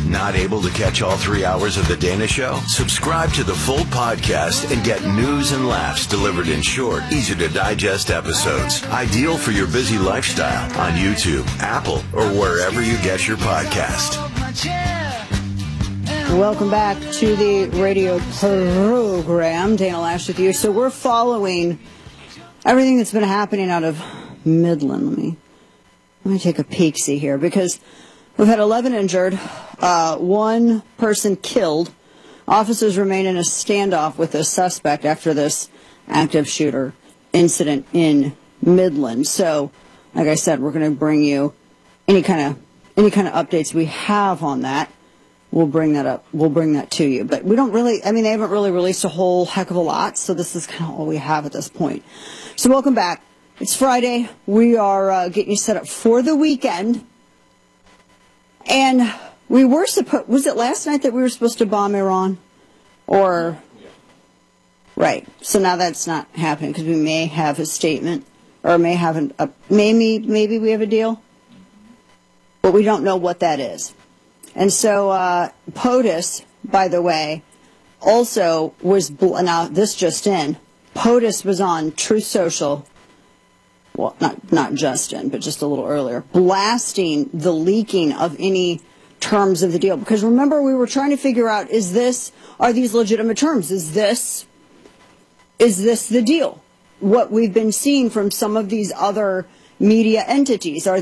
Not able to catch all 3 hours of The Dana Show? Subscribe to the full podcast and get news and laughs delivered in short, easy-to-digest episodes. Ideal for your busy lifestyle on YouTube, Apple, or wherever you get your podcast. Welcome back to the radio program. Dana Loesch with you. So we're following everything that's been happening out of Midland. Let me take a peek-see here, because we've had 11 injured, one person killed. Officers remain in a standoff with a suspect after this active shooter incident in Midland. So, like I said, we're going to bring you any kind of updates we have on that. We'll bring that up. We'll bring that to you. But we don't really, they haven't really released a whole heck of a lot, so this is kind of all we have at this point. So welcome back. It's Friday. We are getting you set up for the weekend. And we were was it last night that we were supposed to bomb Iran? Or, right. So now that's not happening because we may have a statement, or may have maybe we have a deal. But we don't know what that is. And so POTUS, by the way, also was, now this just in, POTUS was on Truth Social, well, not just in, but just a little earlier, blasting the leaking of any terms of the deal. Because remember, we were trying to figure out, are these legitimate terms? Is this the deal? What we've been seeing from some of these other media entities, is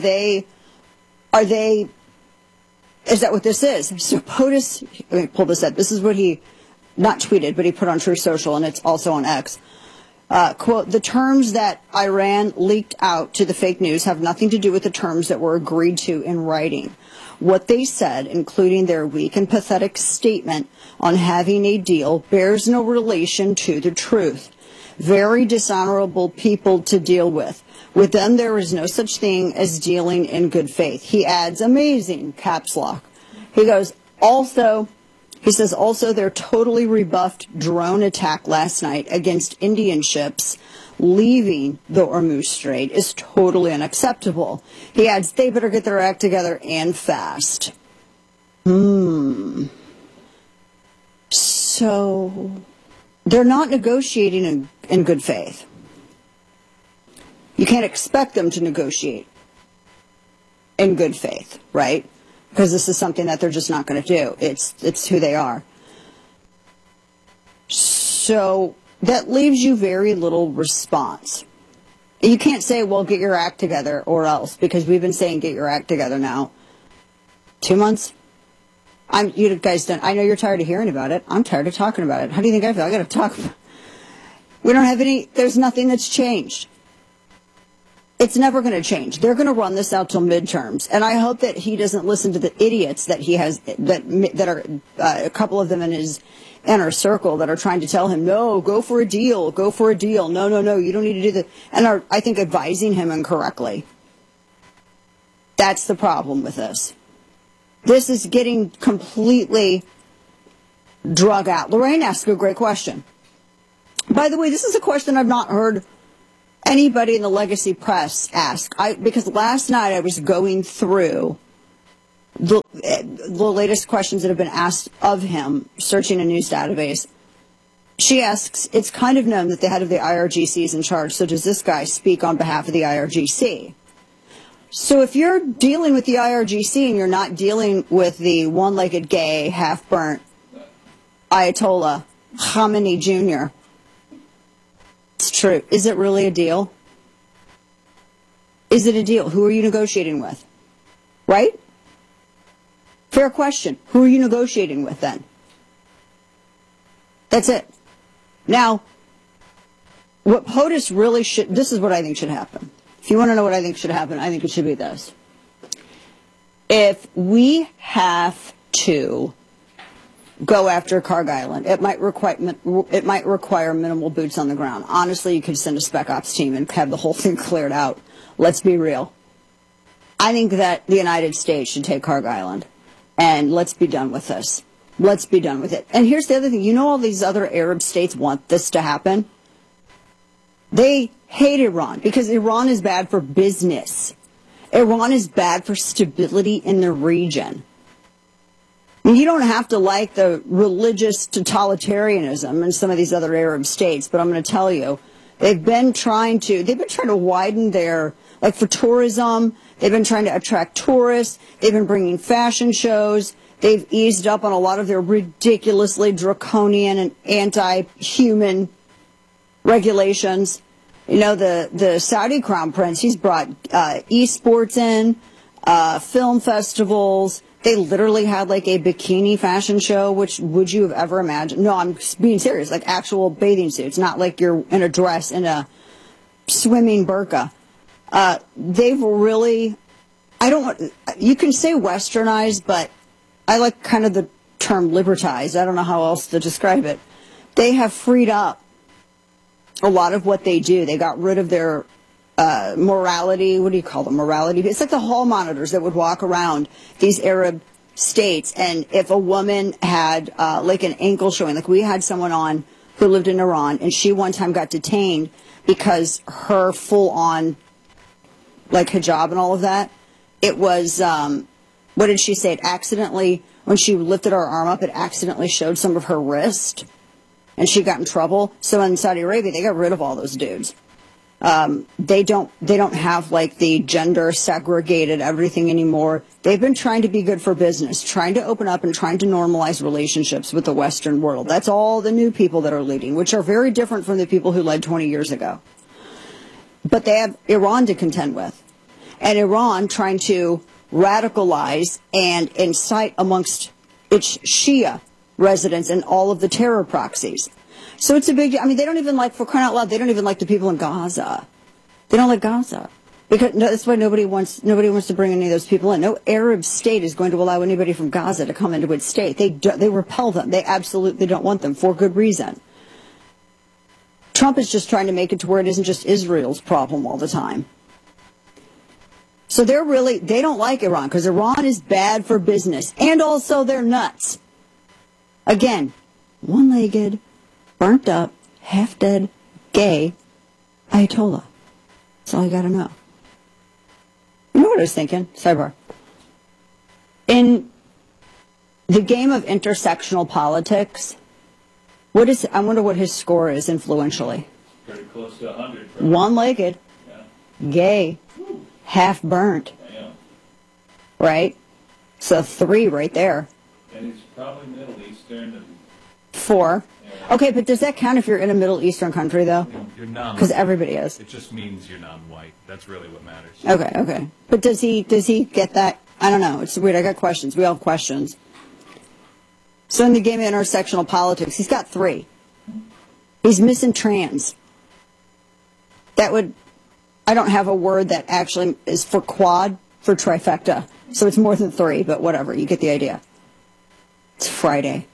that what this is? So POTUS, let me pull this up. This is what he, not tweeted, but he put on Truth Social, and it's also on X. Quote, the terms that Iran leaked out to the fake news have nothing to do with the terms that were agreed to in writing. What they said, including their weak and pathetic statement on having a deal, bears no relation to the truth. Very dishonorable people to deal with. With them, there is no such thing as dealing in good faith. He adds, amazing, caps lock. He goes, he says, also, their totally rebuffed drone attack last night against Indian ships leaving the Hormuz Strait is totally unacceptable. He adds, they better get their act together and fast. So, they're not negotiating in good faith. You can't expect them to negotiate in good faith, right? Because this is something that they're just not going to do. It's who they are. So that leaves you very little response. You can't say, well, get your act together or else, because we've been saying get your act together now 2 months. You guys I know you're tired of hearing about it. I'm tired of talking about it. How do you think I feel? I got to talk about it. We don't have there's nothing that's changed. It's never going to change. They're going to run this out till midterms. And I hope that he doesn't listen to the idiots that he has, that are a couple of them in his inner circle that are trying to tell him, no, go for a deal. No, you don't need to do that. And are, I think, advising him incorrectly. That's the problem with this. This is getting completely drug out. Lorraine asked a great question. By the way, this is a question I've not heard anybody in the legacy press ask. Because last night I was going through the latest questions that have been asked of him, searching a news database. She asks, it's kind of known that the head of the IRGC is in charge, so does this guy speak on behalf of the IRGC? So if you're dealing with the IRGC and you're not dealing with the one-legged gay, half-burnt Ayatollah Khamenei Jr., it's true. Is it really a deal? Is it a deal? Who are you negotiating with? Right? Fair question. Who are you negotiating with then? That's it. Now, what POTUS really should, this is what I think should happen. If you want to know what I think should happen, I think it should be this. If we have to go after Carg Island, it might require minimal boots on the ground. Honestly, you could send a spec ops team and have the whole thing cleared out. Let's be real. I think that the United States should take Carg Island, and let's be done with this. Let's be done with it. And here's the other thing. You know all these other Arab states want this to happen? They hate Iran because Iran is bad for business. Iran is bad for stability in the region. You don't have to like the religious totalitarianism in some of these other Arab states, but I'm going to tell you, they've been trying to widen their, like for tourism, they've been trying to attract tourists, they've been bringing fashion shows, they've eased up on a lot of their ridiculously draconian and anti-human regulations. You know, the Saudi crown prince, he's brought esports in, film festivals. They literally had like a bikini fashion show, which would you have ever imagined? No, I'm being serious, like actual bathing suits, not like you're in a dress in a swimming burqa. They've really, you can say westernized, but I like kind of the term libertized. I don't know how else to describe it. They have freed up a lot of what they do. They got rid of their morality. What do you call them? Morality. It's like the hall monitors that would walk around these Arab states. And if a woman had like an ankle showing, like we had someone on who lived in Iran, and she one time got detained because her full on like hijab and all of that, it was, what did she say? It accidentally, when she lifted her arm up, it accidentally showed some of her wrist, and she got in trouble. So in Saudi Arabia, they got rid of all those dudes. They don't have like the gender segregated everything anymore. They've been trying to be good for business, trying to open up and trying to normalize relationships with the Western world. That's all the new people that are leading, which are very different from the people who led 20 years ago. But they have Iran to contend with. And Iran trying to radicalize and incite amongst its Shia residents and all of the terror proxies. So it's a big, I mean, they don't even like, for crying out loud, they don't even like the people in Gaza. They don't like Gaza. Because that's why nobody wants to bring any of those people in. No Arab state is going to allow anybody from Gaza to come into its state. They repel them. They absolutely don't want them for good reason. Trump is just trying to make it to where it isn't just Israel's problem all the time. So they don't like Iran because Iran is bad for business. And also they're nuts. Again, one-legged, burnt up, half-dead, gay Ayatollah. That's all you got to know. You know what I was thinking? Sidebar. In the game of intersectional politics, I wonder what his score is influentially. Pretty close to 100. One-legged, gay, half-burnt. Yeah. Right? So 3 right there. And he's probably Middle Eastern. And 4. Okay, but does that count if you're in a Middle Eastern country, though? You're non. Because everybody is. It just means you're non-white. That's really what matters. Okay. But does he get that? I don't know. It's weird. I got questions. We all have questions. So in the game of intersectional politics, he's got 3. He's missing trans. I don't have a word that actually is for quad, for trifecta. So it's more than 3, but whatever. You get the idea. It's Friday.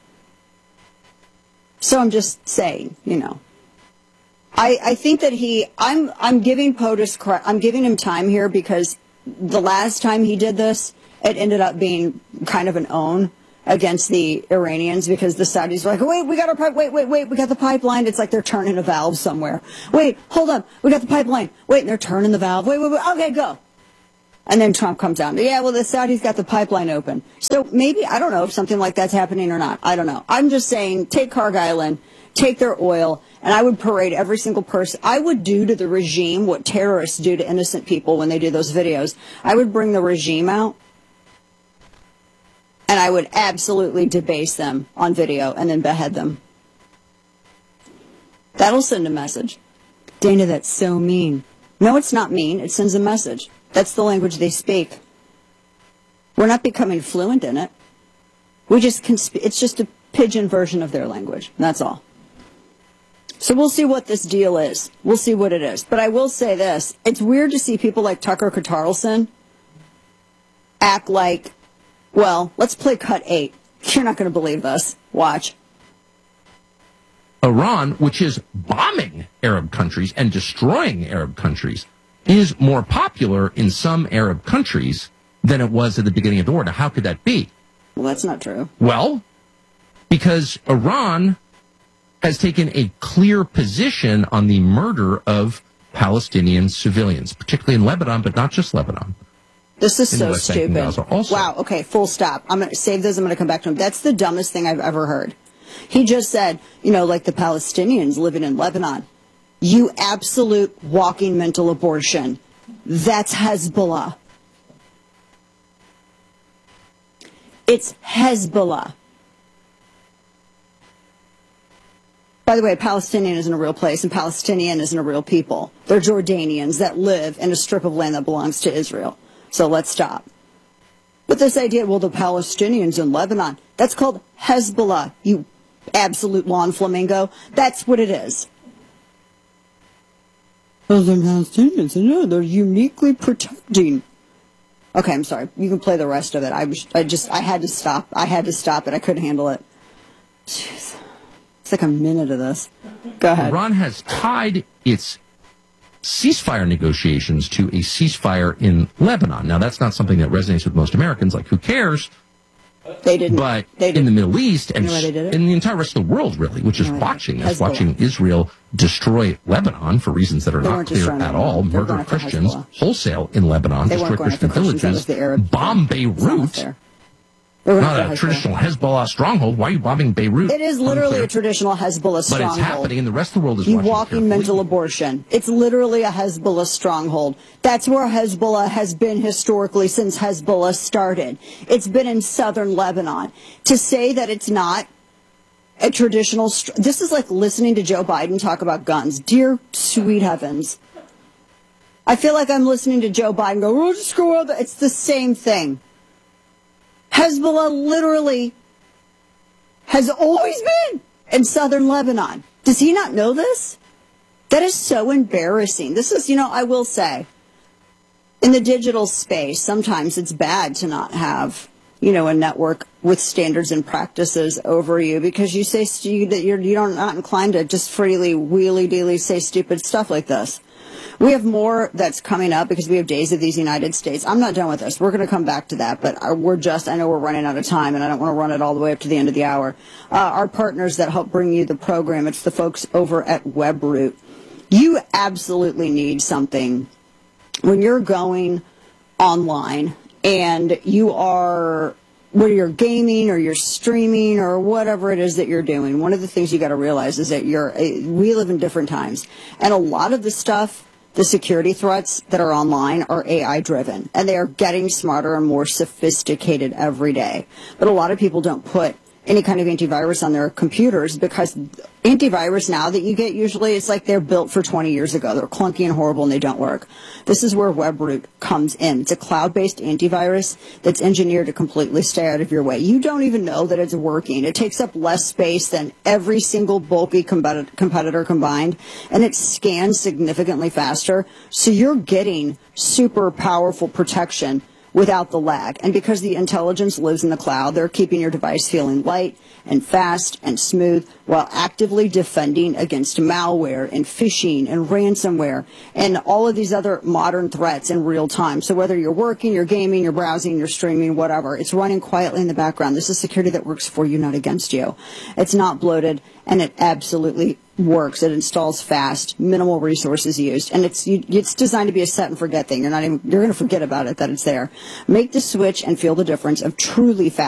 So I'm just saying, you know. I think that I'm giving POTUS, I'm giving him time here because the last time he did this, it ended up being kind of an own against the Iranians because the Saudis were like, wait, we got our pipe, wait, we got the pipeline. It's like they're turning a valve somewhere. Wait, hold on, we got the pipeline. Wait, and they're turning the valve. Wait, okay, go. And then Trump comes out. Yeah, well, the Saudis got the pipeline open. So maybe, I don't know if something like that's happening or not. I don't know. I'm just saying, take Carg Island, take their oil, and I would parade every single person. I would do to the regime what terrorists do to innocent people when they do those videos. I would bring the regime out, and I would absolutely debase them on video and then behead them. That'll send a message. Dana, that's so mean. No, it's not mean. It sends a message. That's the language they speak. We're not becoming fluent in it. It's just a pidgin version of their language. That's all. So we'll see what this deal is. We'll see what it is. But I will say this. It's weird to see people like Tucker Carlson act like, well, let's play cut 8. You're not going to believe this. Watch. Iran, which is bombing Arab countries and destroying Arab countries, is more popular in some Arab countries than it was at the beginning of the war. Now, how could that be? Well, that's not true. Well, because Iran has taken a clear position on the murder of Palestinian civilians, particularly in Lebanon, but not just Lebanon. This is in the so West Bank and stupid. Gaza also. Wow, okay, full stop. I'm going to save this. I'm going to come back to him. That's the dumbest thing I've ever heard. He just said, like the Palestinians living in Lebanon. You absolute walking mental abortion. That's Hezbollah. It's Hezbollah. By the way, Palestinian isn't a real place, and Palestinian isn't a real people. They're Jordanians that live in a strip of land that belongs to Israel. So let's stop. But this idea, well, the Palestinians in Lebanon, that's called Hezbollah, you absolute lawn flamingo. That's what it is. Well, the Palestinians, no, they're uniquely protecting. Okay, I'm sorry. You can play the rest of it. I had to stop. I had to stop it. I couldn't handle it. Jeez. It's like a minute of this. Go ahead. Iran has tied its ceasefire negotiations to a ceasefire in Lebanon. Now, that's not something that resonates with most Americans, like, who cares? They didn't. But they in the Middle East and in the entire rest of the world, really, which is watching Israel destroy Lebanon for reasons that are not clear at all, murder Christians wholesale in Lebanon, destroy Christian villages, bomb Beirut. Not a traditional Hezbollah stronghold. Why are you bombing Beirut? It is literally a traditional Hezbollah stronghold. But it's happening, and the rest of the world is you watching. Walking mental abortion. It's literally a Hezbollah stronghold. That's where Hezbollah has been historically since Hezbollah started. It's been in southern Lebanon. To say that it's not a traditional... this is like listening to Joe Biden talk about guns. Dear sweet heavens. I feel like I'm listening to Joe Biden go, we'll just go out there. It's the same thing. Hezbollah literally has always been in southern Lebanon. Does he not know this? That is so embarrassing. This is, I will say, in the digital space, sometimes it's bad to not have, a network with standards and practices over you because you say that you're not inclined to just freely wheelie-dealy say stupid stuff like this. We have more that's coming up because we have Days of these United States. I'm not done with this. We're going to come back to that, but I know we're running out of time, and I don't want to run it all the way up to the end of the hour. Our partners that help bring you the program, it's the folks over at WebRoot. You absolutely need something when you're going online and you are... whether you're gaming or you're streaming or whatever it is that you're doing, one of the things you got to realize is that we live in different times. And a lot of the stuff, the security threats that are online are AI driven, and they are getting smarter and more sophisticated every day. But a lot of people don't put any kind of antivirus on their computers because antivirus now that you get usually it's like they're built for 20 years ago. They're clunky and horrible and they don't work. This is where WebRoot comes in. It's a cloud-based antivirus that's engineered to completely stay out of your way. You don't even know that it's working. It takes up less space than every single bulky competitor combined, and it scans significantly faster. So you're getting super powerful protection without the lag. And because the intelligence lives in the cloud, they're keeping your device feeling light and fast and smooth while actively defending against malware and phishing and ransomware and all of these other modern threats in real time. So whether you're working, you're gaming, you're browsing, you're streaming, whatever, it's running quietly in the background. This is security that works for you, not against you. It's not bloated, and it absolutely works. It installs fast, minimal resources used, and it's designed to be a set and forget thing. You're going to forget about it that it's there. Make the switch and feel the difference of truly fast